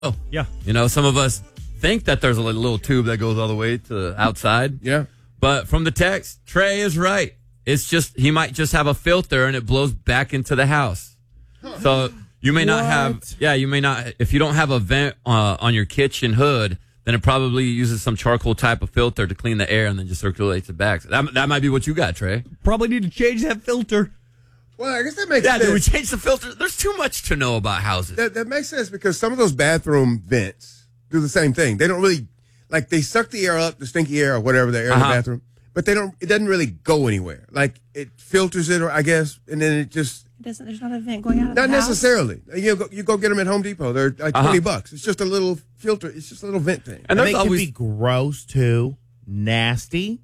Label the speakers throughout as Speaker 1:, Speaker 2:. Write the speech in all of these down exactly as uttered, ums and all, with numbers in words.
Speaker 1: Oh,
Speaker 2: yeah.
Speaker 1: You know, some of us think that there's a little tube that goes all the way to the outside.
Speaker 3: Yeah.
Speaker 1: But from the text, Trey is right. It's just, he might just have a filter and it blows back into the house. So you may not
Speaker 3: What?
Speaker 1: have, yeah, you may not, if you don't have a vent uh, on your kitchen hood, then it probably uses some charcoal type of filter to clean the air and then just circulates it back. So that, that might be what you got, Trey.
Speaker 2: Probably need to change that filter.
Speaker 3: Well, I guess that makes
Speaker 1: Yeah,
Speaker 3: sense.
Speaker 1: did we change the filter? There's too much to know about houses.
Speaker 3: That, that makes sense because some of those bathroom vents do the same thing. They don't really, like, they suck the air up, the stinky air or whatever, the air in
Speaker 1: Uh-huh.
Speaker 3: the bathroom, but they don't, it doesn't really go anywhere. Like, it filters it, or I guess, and then it just,
Speaker 4: It doesn't, there's not a vent going out of
Speaker 3: not
Speaker 4: the house?
Speaker 3: necessarily. You go, you go get them at Home Depot. They're like
Speaker 1: Uh-huh.
Speaker 3: twenty bucks. It's just a little filter. It's just a little vent thing.
Speaker 1: And
Speaker 5: And
Speaker 1: there's
Speaker 5: they
Speaker 1: always,
Speaker 5: can be gross, too. Nasty.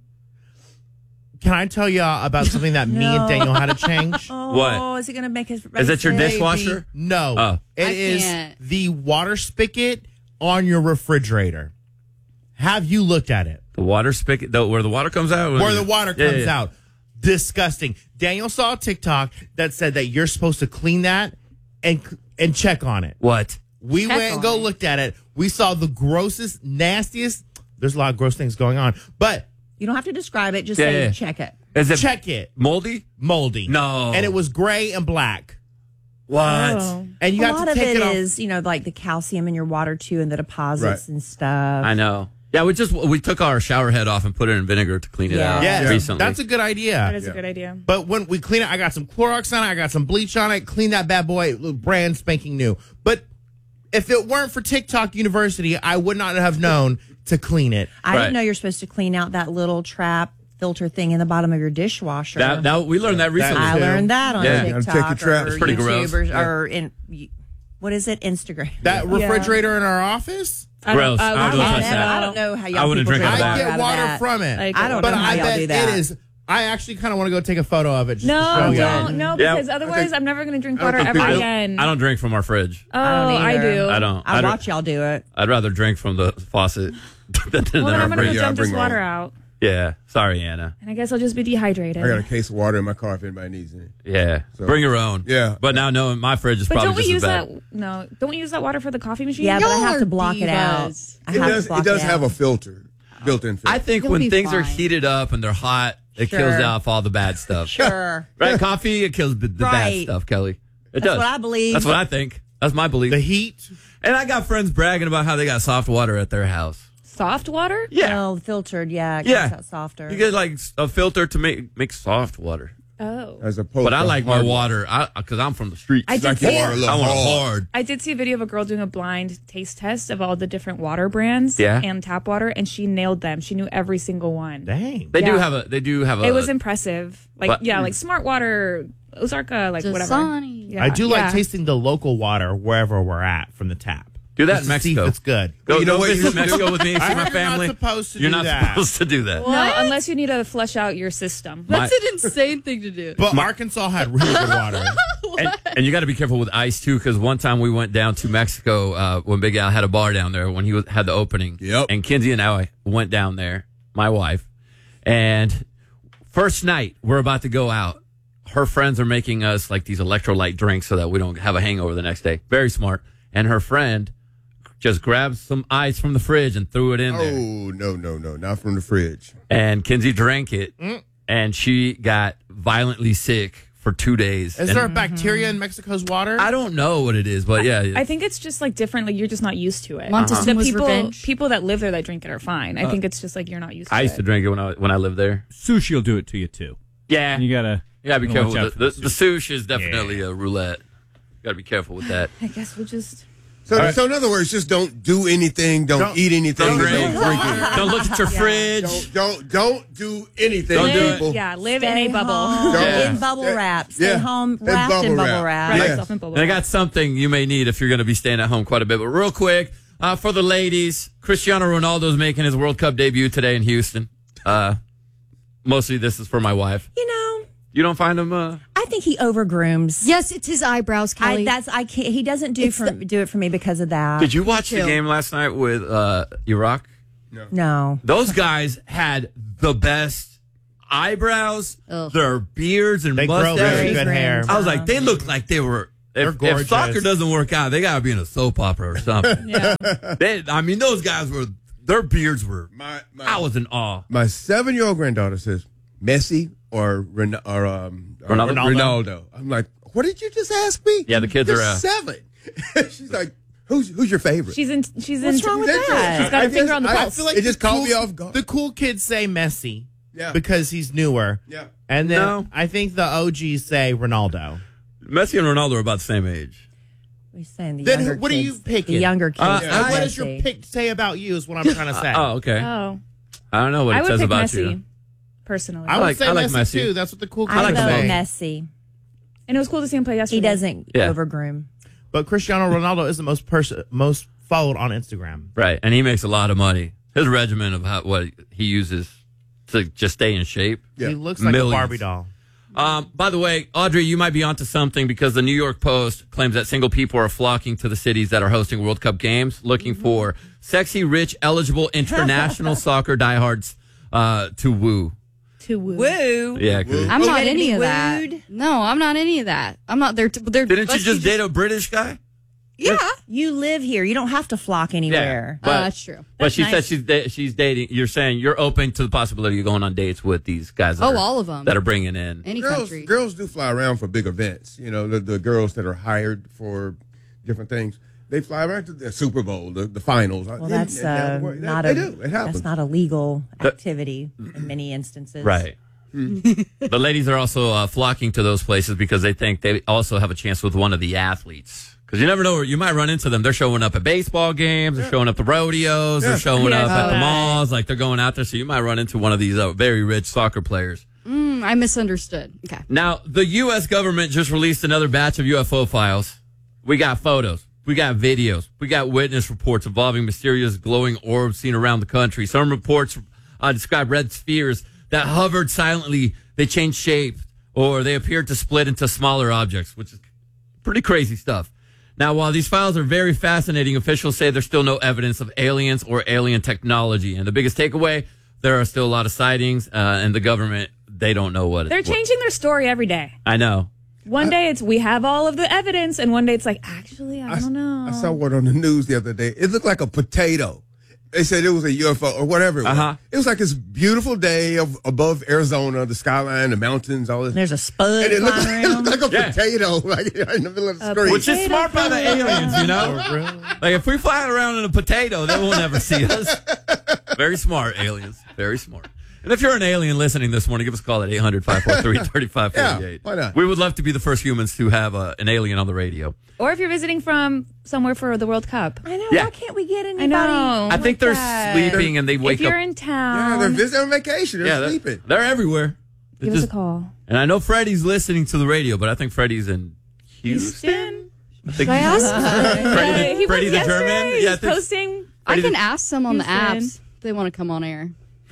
Speaker 5: Can I tell y'all about something that me and
Speaker 4: No.
Speaker 5: Daniel had to change?
Speaker 4: Oh,
Speaker 1: What?
Speaker 4: is it going to make us...
Speaker 1: Is it your
Speaker 4: sick?
Speaker 1: dishwasher?
Speaker 5: No.
Speaker 1: Oh.
Speaker 5: It
Speaker 6: I
Speaker 5: is
Speaker 6: can't.
Speaker 5: the water spigot on your refrigerator. Have you looked at it?
Speaker 1: the water spigot, the, where the water comes out?
Speaker 5: Where the water
Speaker 1: Yeah,
Speaker 5: comes
Speaker 1: yeah.
Speaker 5: out. Disgusting. Daniel saw a TikTok that said that you're supposed to clean that and and check on it.
Speaker 1: What?
Speaker 5: We
Speaker 6: Check
Speaker 5: went and
Speaker 6: on
Speaker 5: go
Speaker 6: it.
Speaker 5: looked at it. We saw the grossest, nastiest. There's a lot of gross things going on, but
Speaker 4: You don't have to describe it. Just
Speaker 1: Yeah,
Speaker 4: say
Speaker 1: yeah.
Speaker 4: check it.
Speaker 1: Is it
Speaker 5: check it.
Speaker 1: moldy?
Speaker 5: Moldy.
Speaker 1: No.
Speaker 5: And it was gray and black.
Speaker 1: What?
Speaker 6: Oh.
Speaker 5: And you
Speaker 4: a
Speaker 5: have
Speaker 4: lot
Speaker 5: to
Speaker 4: of
Speaker 5: take
Speaker 4: it
Speaker 5: it off.
Speaker 4: is, you know, like the calcium in your water too, and the deposits
Speaker 3: Right.
Speaker 4: and stuff.
Speaker 1: I know. Yeah, we just we took our shower head off and put it in vinegar to clean it
Speaker 4: Yeah.
Speaker 1: out
Speaker 5: Yeah,
Speaker 1: recently.
Speaker 5: that's a good idea.
Speaker 6: That is
Speaker 3: Yeah.
Speaker 6: a good idea.
Speaker 5: But when we clean it, I got some Clorox on it. I got some bleach on it. Clean that bad boy, brand spanking new. But if it weren't for TikTok University, I would not have known to clean it.
Speaker 4: I
Speaker 1: Right.
Speaker 4: didn't know you're supposed to clean out that little trap filter thing in the bottom of your dishwasher.
Speaker 1: that, that we learned that recently.
Speaker 4: I
Speaker 5: too.
Speaker 4: learned that on
Speaker 1: Yeah.
Speaker 4: TikTok
Speaker 3: Gotta check your traps.
Speaker 4: or
Speaker 3: It's
Speaker 1: pretty
Speaker 4: YouTube
Speaker 1: gross.
Speaker 4: or,
Speaker 3: Yeah.
Speaker 4: or in what is it, Instagram?
Speaker 5: That refrigerator in our office,
Speaker 6: I don't-
Speaker 1: Gross.
Speaker 6: I
Speaker 1: I
Speaker 6: would
Speaker 1: don't
Speaker 4: I,
Speaker 1: touch
Speaker 6: not
Speaker 4: don't,
Speaker 1: that.
Speaker 4: I don't know how y'all
Speaker 1: I wouldn't
Speaker 4: people
Speaker 1: drink out of
Speaker 4: water
Speaker 5: I
Speaker 1: that.
Speaker 5: get
Speaker 4: out of
Speaker 5: water
Speaker 4: that.
Speaker 5: from it.
Speaker 6: Like,
Speaker 4: I don't
Speaker 5: but
Speaker 4: know how
Speaker 5: I
Speaker 4: y'all
Speaker 5: bet
Speaker 4: do that.
Speaker 5: it is. I actually kind of want to go take a photo of it. Just to
Speaker 6: No,
Speaker 5: show you.
Speaker 6: don't. No,
Speaker 1: Yeah.
Speaker 6: because otherwise I'm never going to drink
Speaker 3: I don't
Speaker 6: water
Speaker 3: think
Speaker 6: ever
Speaker 3: they-
Speaker 1: I don't,
Speaker 6: again.
Speaker 1: I don't drink from our fridge.
Speaker 6: Oh,
Speaker 4: I don't
Speaker 6: I
Speaker 4: either.
Speaker 6: do.
Speaker 1: I don't.
Speaker 4: I
Speaker 1: I'd,
Speaker 4: watch y'all do it.
Speaker 1: I'd rather drink from the faucet than, than
Speaker 6: Well, then
Speaker 1: our
Speaker 6: I'm going to
Speaker 1: fridge.
Speaker 6: go
Speaker 3: Yeah,
Speaker 6: dump
Speaker 3: bring
Speaker 6: this
Speaker 3: my
Speaker 6: water
Speaker 3: own.
Speaker 6: out.
Speaker 1: Yeah. Sorry, Anna.
Speaker 6: And I guess I'll just be dehydrated.
Speaker 3: I got a case of water in my car if anybody needs any.
Speaker 1: Yeah.
Speaker 3: So-
Speaker 1: Bring your own.
Speaker 3: Yeah.
Speaker 1: But now knowing my fridge is
Speaker 6: But
Speaker 1: probably
Speaker 6: don't we
Speaker 1: just
Speaker 6: use
Speaker 1: as bad.
Speaker 6: that? No, don't we use that water for the coffee machine?
Speaker 4: Yeah, but I
Speaker 6: Y'all
Speaker 4: have
Speaker 6: are
Speaker 4: to block it out.
Speaker 6: divas.
Speaker 4: I
Speaker 3: It
Speaker 4: have
Speaker 3: does,
Speaker 4: to block
Speaker 3: it does
Speaker 4: out.
Speaker 3: have a filter, built-in filter.
Speaker 1: I think
Speaker 6: You'll
Speaker 1: when
Speaker 6: be
Speaker 1: things are
Speaker 6: fine.
Speaker 1: heated up and they're hot, it
Speaker 4: Sure.
Speaker 1: kills off all the bad stuff.
Speaker 4: Sure.
Speaker 1: Right? Coffee, it kills the, the bad
Speaker 4: Right.
Speaker 1: stuff, Kelly. It
Speaker 4: That's
Speaker 1: does.
Speaker 4: what I believe.
Speaker 1: That's what I think. That's my belief.
Speaker 5: The heat.
Speaker 1: And I got friends bragging about how they got soft water at their house.
Speaker 6: Soft water?
Speaker 1: Yeah.
Speaker 4: Well, filtered, yeah, it
Speaker 1: Yeah.
Speaker 4: comes out softer.
Speaker 1: You get like a filter to make make soft water.
Speaker 6: Oh.
Speaker 3: As opposed
Speaker 1: But I
Speaker 3: to
Speaker 1: like my
Speaker 3: hard
Speaker 1: water because I'm from the streets.
Speaker 6: I did
Speaker 3: Like you
Speaker 6: see
Speaker 3: want a
Speaker 6: it.
Speaker 3: little
Speaker 1: I want it
Speaker 3: hard.
Speaker 1: hard.
Speaker 6: I did see a video of a girl doing a blind taste test of all the different water brands
Speaker 1: Yeah.
Speaker 6: and tap water, and she nailed them. She knew every single one.
Speaker 5: Dang.
Speaker 1: They do
Speaker 6: Yeah.
Speaker 1: have a. They do have a.
Speaker 6: It was impressive. Like,
Speaker 1: But-
Speaker 6: yeah, like Smart Water, Ozarka, like whatever.
Speaker 7: Dasani.
Speaker 6: Yeah.
Speaker 5: I do like
Speaker 6: Yeah.
Speaker 5: tasting the local water wherever we're at from the tap.
Speaker 1: Do that
Speaker 5: Just
Speaker 1: in
Speaker 5: to see
Speaker 1: Mexico.
Speaker 5: if it's good.
Speaker 1: Go,
Speaker 3: You know
Speaker 1: go
Speaker 3: what you
Speaker 1: visit
Speaker 3: should do?
Speaker 1: Mexico with me. See
Speaker 5: I
Speaker 1: my
Speaker 5: heard you're not
Speaker 1: family.
Speaker 5: supposed to
Speaker 1: You're
Speaker 5: do
Speaker 1: not
Speaker 5: that.
Speaker 1: supposed to do that.
Speaker 6: No, unless you need to flush out your system.
Speaker 7: That's an insane thing to do.
Speaker 5: But Arkansas had really good water.
Speaker 1: And, and you got to be careful with ice too, because one time we went down to Mexico uh, when Big Al had a bar down there when he was, had the opening.
Speaker 3: Yep.
Speaker 1: And Kinsey and I went down there, my wife, and first night we're about to go out. Her friends are making us like these electrolyte drinks so that we don't have a hangover the next day. Very smart. And her friend just grabbed some ice from the fridge and threw it in there.
Speaker 3: Oh, no, no, no. Not from the fridge.
Speaker 1: And Kinsey drank it, and she got violently sick for two days.
Speaker 5: Is
Speaker 1: And
Speaker 5: there a bacteria in Mexico's water?
Speaker 1: I don't know what it is, but yeah.
Speaker 6: I think it's just like different. Like you're just not used to it.
Speaker 7: Montezuma's
Speaker 6: The people,
Speaker 7: revenge.
Speaker 6: people that live there that drink it are fine. I think it's just like you're not used to
Speaker 1: I
Speaker 6: it.
Speaker 1: used to drink it when I when I lived there.
Speaker 2: Sushi will do it to you, too.
Speaker 1: Yeah,
Speaker 2: You gotta,
Speaker 1: you gotta be
Speaker 2: you
Speaker 1: careful.
Speaker 2: watch out
Speaker 1: With
Speaker 2: for
Speaker 1: the,
Speaker 2: the
Speaker 1: the, the sushi is definitely a roulette. You gotta be careful with that.
Speaker 6: I guess we'll just.
Speaker 3: So, so in other words, just don't do anything. Don't,
Speaker 5: Don't-
Speaker 3: eat anything.
Speaker 1: don't
Speaker 3: Don't,
Speaker 1: drink.
Speaker 3: drink anything.
Speaker 1: Don't look at your fridge.
Speaker 3: Don't, don't, don't do anything,
Speaker 1: Don't do it.
Speaker 3: people.
Speaker 6: Yeah, live
Speaker 4: Stay
Speaker 6: in a bubble.
Speaker 4: home
Speaker 1: Yeah.
Speaker 4: in bubble
Speaker 3: Yeah.
Speaker 4: wrap. Stay
Speaker 3: Yeah.
Speaker 4: home
Speaker 3: In
Speaker 4: wrapped in
Speaker 3: bubble
Speaker 4: bubble
Speaker 3: wrap.
Speaker 4: wrap.
Speaker 6: Wrap
Speaker 3: Yeah.
Speaker 6: yourself in bubble
Speaker 1: And I
Speaker 6: wrap.
Speaker 1: got something you may need if you're going to be staying at home quite a bit. But real quick, uh, for the ladies, Cristiano Ronaldo's making his World Cup debut today in Houston. Uh, mostly this is for my wife.
Speaker 4: You know,
Speaker 1: You don't find him? Uh,
Speaker 4: I think he overgrooms.
Speaker 7: Yes, it's his eyebrows,
Speaker 4: I,
Speaker 7: Kelly.
Speaker 4: that's I can't. He doesn't do
Speaker 7: It's
Speaker 4: for
Speaker 7: the-
Speaker 4: do it for me because of that.
Speaker 1: did you watch the
Speaker 7: too.
Speaker 1: game last night with uh, Iraq?
Speaker 4: No.
Speaker 1: Those guys had the best eyebrows,
Speaker 7: Ugh.
Speaker 1: their beards and
Speaker 5: They grow very
Speaker 1: mustaches.
Speaker 5: good hair.
Speaker 1: I was like, they looked like they were
Speaker 5: They're
Speaker 1: if,
Speaker 5: gorgeous.
Speaker 1: if soccer doesn't work out, they gotta be in a soap opera or something.
Speaker 6: Yeah.
Speaker 1: They, I mean, those guys were their beards were.
Speaker 3: My, my,
Speaker 1: I was in awe.
Speaker 3: my seven-year-old granddaughter says Messi or, Ren- or um, or
Speaker 1: Ronaldo?
Speaker 3: Ronaldo. I'm like, what did you just ask me?
Speaker 1: Yeah, the kids
Speaker 3: You're
Speaker 1: are, uh,
Speaker 3: seven. She's like, who's who's your favorite?
Speaker 6: She's in. She's
Speaker 4: What's
Speaker 6: in.
Speaker 4: wrong with
Speaker 3: That's
Speaker 4: that?
Speaker 3: it.
Speaker 6: She's got
Speaker 3: I
Speaker 6: her finger
Speaker 3: just-
Speaker 6: on the
Speaker 3: I
Speaker 6: pulse.
Speaker 3: feel like it just
Speaker 5: the
Speaker 3: caught
Speaker 5: cool,
Speaker 3: me off guard.
Speaker 5: The cool kids say Messi
Speaker 3: Yeah.
Speaker 5: because he's newer.
Speaker 3: Yeah.
Speaker 5: And then
Speaker 1: No.
Speaker 5: I think the O Gs say Ronaldo.
Speaker 1: Messi and Ronaldo are about the same age.
Speaker 4: We're saying the
Speaker 5: Then
Speaker 4: younger
Speaker 5: who- what are
Speaker 4: kids,
Speaker 5: you picking?
Speaker 4: The younger kids.
Speaker 1: Uh,
Speaker 4: say
Speaker 1: I-
Speaker 5: what does your
Speaker 4: Messi.
Speaker 5: pick say about you is what I'm trying to say.
Speaker 1: Oh, okay.
Speaker 6: Oh,
Speaker 1: I don't know what
Speaker 6: I
Speaker 1: it
Speaker 6: would
Speaker 1: says
Speaker 6: pick
Speaker 1: about
Speaker 6: Messi
Speaker 1: you.
Speaker 6: personally.
Speaker 5: I would
Speaker 1: like-
Speaker 5: say
Speaker 1: I like
Speaker 5: Messi,
Speaker 1: Messi.
Speaker 5: too. That's what the cool kids
Speaker 4: I
Speaker 1: like
Speaker 4: vote
Speaker 5: say.
Speaker 4: Messi.
Speaker 6: And it was cool to see him play yesterday.
Speaker 4: He doesn't
Speaker 1: Yeah.
Speaker 4: overgroom.
Speaker 5: But Cristiano Ronaldo is the most pers- most followed on Instagram.
Speaker 1: Right, and he makes a lot of money. His regimen of how, what he uses to just stay in shape.
Speaker 3: Yeah.
Speaker 5: He looks like
Speaker 1: Millions.
Speaker 5: a Barbie doll.
Speaker 1: Um, by the way, Audrey, you might be onto something because the New York Post claims that single people are flocking to the cities that are hosting World Cup games, looking for sexy, rich, eligible international soccer diehards uh, to woo.
Speaker 6: To woo.
Speaker 4: Woo.
Speaker 1: Yeah, 'cause-
Speaker 7: I'm
Speaker 4: You
Speaker 7: not
Speaker 4: ready to
Speaker 7: any
Speaker 4: be
Speaker 7: of that.
Speaker 4: wooed?
Speaker 7: No, I'm not any of that. I'm not there. They're,
Speaker 1: didn't you
Speaker 7: let's
Speaker 1: just
Speaker 7: be
Speaker 1: date a British guy?
Speaker 7: Yeah.
Speaker 4: You live here. You don't have to flock anywhere.
Speaker 7: Uh, that's true.
Speaker 1: But
Speaker 4: That's
Speaker 1: she
Speaker 4: nice.
Speaker 1: said she's da- she's dating. You're saying you're open to the possibility of going on dates with these guys. That
Speaker 7: Oh,
Speaker 1: are,
Speaker 7: all of them.
Speaker 1: that are bringing in.
Speaker 7: Any
Speaker 3: girls,
Speaker 7: country.
Speaker 3: girls do fly around for big events. You know, the, the girls that are hired for different things, they fly around to the Super Bowl, the, the finals.
Speaker 4: Well, that's uh,
Speaker 3: they,
Speaker 4: not
Speaker 3: they
Speaker 4: a
Speaker 3: do. It happens.
Speaker 4: that's not a legal activity in many instances.
Speaker 1: Right. The ladies are also uh, flocking to those places because they think they also have a chance with one of the athletes. Because you never know, you might run into them. They're showing up at baseball games, they're showing up at rodeos, they're showing
Speaker 6: Yeah,
Speaker 1: up
Speaker 6: I
Speaker 1: at
Speaker 6: saw
Speaker 1: the
Speaker 6: that.
Speaker 1: malls, like they're going out there. So you might run into one of these uh, very rich soccer players.
Speaker 7: Mm, I misunderstood. Okay.
Speaker 1: Now, the U S government just released another batch of U F O files. We got photos. We got videos. We got witness reports involving mysterious glowing orbs seen around the country. Some reports uh, describe red spheres that hovered silently. They changed shape, or they appeared to split into smaller objects, which is pretty crazy stuff. Now, while these files are very fascinating, officials say there's still no evidence of aliens or alien technology. And the biggest takeaway, there are still a lot of sightings, uh, and the government, they don't know what it
Speaker 6: They're
Speaker 1: what-
Speaker 6: changing their story every day.
Speaker 1: I know.
Speaker 6: One day it's we have all of the evidence, and one day it's like actually I don't know.
Speaker 3: I saw one on the news the other day. It looked like a potato. They said it was a U F O or whatever it was.
Speaker 1: Uh-huh.
Speaker 3: It was like this beautiful day of, above Arizona, the skyline, the mountains, all this.
Speaker 4: There's a spud
Speaker 3: And it looked,
Speaker 4: flying
Speaker 3: it looked
Speaker 4: around.
Speaker 3: like a
Speaker 1: Yeah.
Speaker 3: potato, like in the middle of the
Speaker 6: A
Speaker 3: screen.
Speaker 1: Which is smart by the aliens, you know? Like, if we fly around in a potato, they will never see us. Very smart, aliens. Very smart. And if you're an alien listening this morning, give us a call at eight hundred, five four three, three five four eight.
Speaker 3: Yeah, why not?
Speaker 1: We would love to be the first humans to have uh, an alien on the radio.
Speaker 6: Or if you're visiting from somewhere for the World Cup.
Speaker 4: I know.
Speaker 1: Yeah.
Speaker 4: Why can't we get anybody?
Speaker 6: I know.
Speaker 1: I think
Speaker 4: like
Speaker 1: they're
Speaker 4: that?
Speaker 1: sleeping and they wake
Speaker 6: If you're
Speaker 1: up.
Speaker 6: in
Speaker 3: Yeah,
Speaker 6: town,
Speaker 3: they're visiting on vacation. They're
Speaker 1: Yeah, they're,
Speaker 3: sleeping.
Speaker 1: they're everywhere. They're
Speaker 6: give us a
Speaker 1: just-
Speaker 6: call.
Speaker 1: And I know Freddie's listening to the radio, but I think Freddie's in Houston.
Speaker 6: Houston.
Speaker 1: I think
Speaker 7: Should I ask?
Speaker 1: Freddie the,
Speaker 6: He
Speaker 1: Freddie
Speaker 6: was
Speaker 1: the
Speaker 6: yesterday.
Speaker 1: German.
Speaker 6: He's
Speaker 1: Yeah, I think
Speaker 6: posting.
Speaker 7: I
Speaker 1: Freddie
Speaker 7: can
Speaker 1: the-
Speaker 7: ask some on the
Speaker 6: Houston.
Speaker 7: apps if they want to come on air.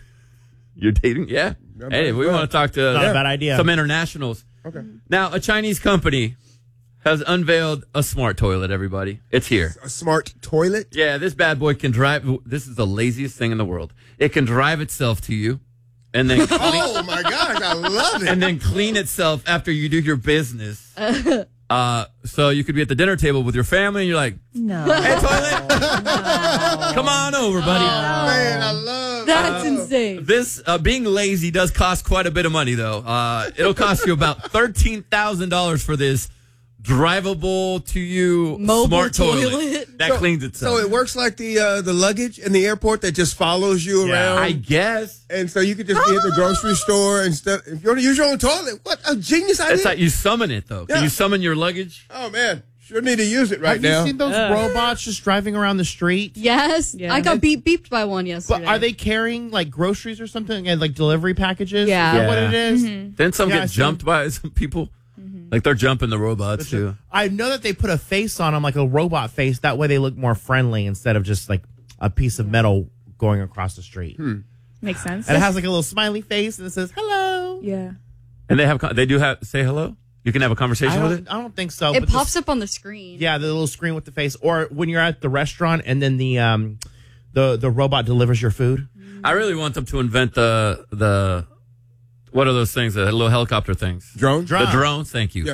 Speaker 1: You're dating? Yeah.
Speaker 3: Yeah,
Speaker 1: Hey,
Speaker 3: might
Speaker 1: we
Speaker 3: as well.
Speaker 1: want to talk to
Speaker 5: Not a bad idea.
Speaker 1: some internationals.
Speaker 3: Okay.
Speaker 1: Now, a Chinese company has unveiled a smart toilet, everybody. It's here.
Speaker 3: A smart toilet.
Speaker 1: Yeah, this bad boy can drive. This is the laziest thing in the world. It can drive itself to you and then clean,
Speaker 3: Oh my gosh, I love it.
Speaker 1: and then clean itself after you do your business. Uh, so you could be at the dinner table with your family and you're like,
Speaker 4: No.
Speaker 1: hey, toilet, come on over, buddy.
Speaker 3: Man, I love
Speaker 7: That's
Speaker 3: it.
Speaker 7: insane.
Speaker 1: This uh, being lazy does cost quite a bit of money, though. Uh, it'll cost you about thirteen thousand dollars for this drivable to you
Speaker 7: Mobile
Speaker 1: smart toilet,
Speaker 7: toilet.
Speaker 1: that cleans itself.
Speaker 3: So it works like the uh, the luggage in the airport that just follows you
Speaker 5: Yeah,
Speaker 3: around.
Speaker 1: I guess
Speaker 3: and so you could just be at the grocery store and stuff. If you want to use your own toilet, what a genius idea!
Speaker 1: it's like you summon it though. Can
Speaker 3: Yeah.
Speaker 1: you summon your luggage?
Speaker 3: Oh man, sure need to use it right
Speaker 5: Have
Speaker 3: now.
Speaker 5: you seen those robots just driving around the street?
Speaker 7: Yes.
Speaker 6: Yeah.
Speaker 7: I got beep beeped by one yesterday.
Speaker 5: But are they carrying like groceries or something and like delivery packages?
Speaker 7: Yeah.
Speaker 5: Is that what
Speaker 1: Yeah.
Speaker 5: it is?
Speaker 1: Then some
Speaker 5: Yeah, I
Speaker 1: get
Speaker 5: see.
Speaker 1: jumped by some people. Like they're jumping the robots too.
Speaker 5: I know that they put a face on them, like a robot face. That way they look more friendly instead of just like a piece of metal going across the street.
Speaker 6: Makes sense.
Speaker 5: And it has like a little smiley face and it says hello.
Speaker 6: yeah.
Speaker 1: And they have con- they do have say hello. You can have a
Speaker 5: I
Speaker 1: conversation with
Speaker 5: don't,
Speaker 1: it.
Speaker 5: I don't think so.
Speaker 7: it
Speaker 5: but
Speaker 7: pops
Speaker 5: this-
Speaker 7: up on the screen.
Speaker 5: Yeah, the little screen with the face. Or when you're at the restaurant and then the um the the robot delivers your food.
Speaker 1: I really want them to invent the the what are those things? The little helicopter things.
Speaker 3: Drone?
Speaker 1: The drones. Thank you.
Speaker 3: Yeah.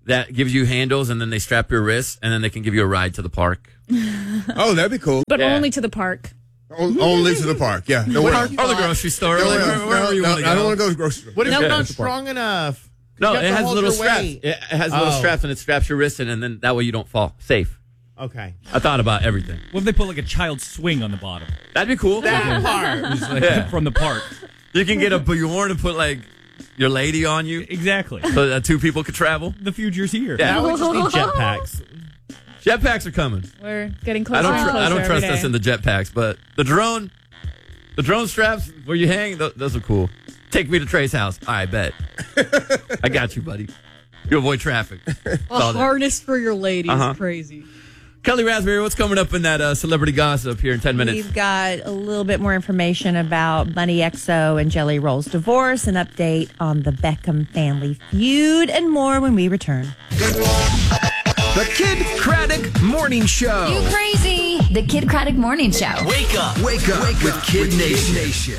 Speaker 1: that gives you handles, and then they strap your wrists, and then they can give you a ride to the park.
Speaker 3: Oh, that'd be cool.
Speaker 6: But
Speaker 1: Yeah.
Speaker 6: only to the park.
Speaker 3: O- only to the park. Yeah. No,
Speaker 1: Or
Speaker 3: where-
Speaker 1: the grocery store,
Speaker 3: no,
Speaker 1: like,
Speaker 3: no,
Speaker 1: where- wherever
Speaker 3: no,
Speaker 1: you
Speaker 3: no,
Speaker 1: want to go.
Speaker 3: I don't want to go to the grocery store.
Speaker 5: What if
Speaker 6: Nope.
Speaker 5: you're
Speaker 3: Yeah.
Speaker 5: not strong enough?
Speaker 1: No,
Speaker 5: You have
Speaker 1: it
Speaker 5: to
Speaker 1: has
Speaker 5: hold
Speaker 1: little
Speaker 5: your
Speaker 1: straps.
Speaker 5: weight.
Speaker 1: It has little
Speaker 5: Oh.
Speaker 1: straps, and it straps your wrist in, and then that way you don't fall. Safe.
Speaker 5: Okay.
Speaker 1: I thought about everything.
Speaker 2: What if they put like a child's swing on the bottom
Speaker 1: That'd be cool.
Speaker 5: That part.
Speaker 2: Just like
Speaker 1: Yeah.
Speaker 2: from the park?
Speaker 1: You can get a Bjorn and put like your lady on you,
Speaker 2: Exactly.
Speaker 1: so that two people could travel.
Speaker 2: The future's here.
Speaker 1: Yeah.
Speaker 5: Now we just need jetpacks.
Speaker 1: Jetpacks are coming.
Speaker 6: We're getting closer
Speaker 1: I don't.
Speaker 6: and
Speaker 1: Tr-
Speaker 6: closer
Speaker 1: I don't
Speaker 6: every
Speaker 1: trust
Speaker 6: day.
Speaker 1: us in the jetpacks, but the drone, the drone straps where you hang, th- those are cool. Take me to Trey's house. I bet. I got you, buddy. You avoid traffic.
Speaker 7: A
Speaker 1: All that.
Speaker 7: harness for your lady
Speaker 1: Uh-huh.
Speaker 7: is crazy.
Speaker 1: Kelly Raspberry, what's coming up in that uh, celebrity gossip here in ten minutes?
Speaker 4: We've got a little bit more information about Bunny X O and Jelly Roll's divorce, an update on the Beckham family feud, and more when we return.
Speaker 8: The Kid Craddock Morning Show.
Speaker 9: You crazy. The Kid Craddock Morning Show.
Speaker 8: Wake up. Wake up Wake with Kid Nation.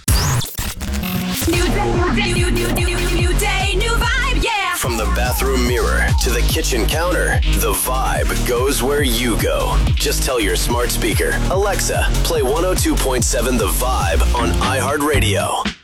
Speaker 9: New day, new, new, new, new, new day, new vibe, yeah.
Speaker 10: From the bathroom mirror to the kitchen counter, the vibe goes where you go. Just tell your smart speaker, Alexa, play one oh two point seven The Vibe on iHeartRadio.